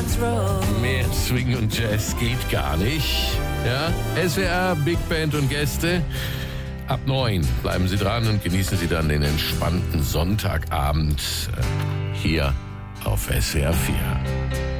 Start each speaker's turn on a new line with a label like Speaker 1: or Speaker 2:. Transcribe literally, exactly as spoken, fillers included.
Speaker 1: Mehr Swing und Jazz geht gar nicht. Ja, S W R, Big Band und Gäste. Ab neun bleiben Sie dran und genießen Sie dann den entspannten Sonntagabend hier auf S W R vier.